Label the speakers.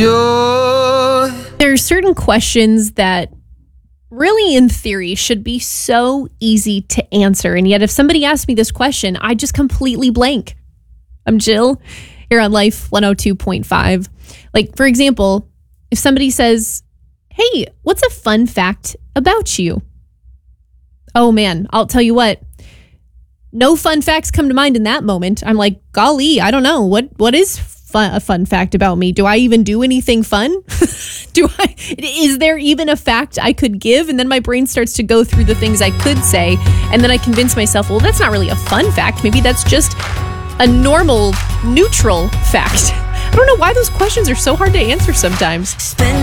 Speaker 1: There are certain questions that really, in theory, should be so easy to answer. And yet, if somebody asks me this question, I just completely blank. I'm Jill here on Life 102.5. Like, for example, if somebody says, hey, what's a fun fact about you? Oh, man, I'll tell you what. No fun facts come to mind in that moment. I'm like, golly, I don't know. What is a fun fact about me? Do I even do anything fun? Is there even a fact I could give? And then my brain starts to go through the things I could say. And then I convince myself, well, that's not really a fun fact. Maybe that's just a normal, neutral fact. I don't know why those questions are so hard to answer sometimes.